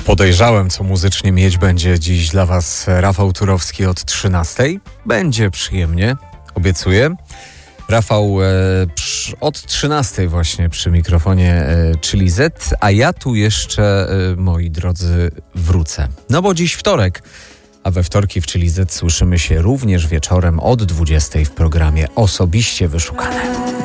Podejrzałem, co muzycznie mieć będzie dziś dla Was Rafał Turowski od 13:00. Będzie przyjemnie, obiecuję. Rafał od 13:00 właśnie przy mikrofonie Czyli Z, a ja tu jeszcze, moi drodzy, wrócę. No bo dziś wtorek, a we wtorki w Czyli Z słyszymy się również wieczorem od 20:00 w programie Osobiście Wyszukane.